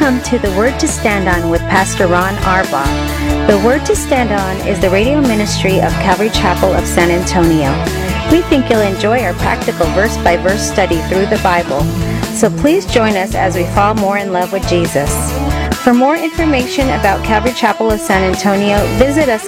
Welcome to The Word to Stand On with Pastor Ron Arbaugh. The Word to Stand On is the radio ministry of Calvary Chapel of San Antonio. We think you'll enjoy our practical verse-by-verse study through the Bible. So please join us as we fall more in love with Jesus. For more information about Calvary Chapel of San Antonio, visit us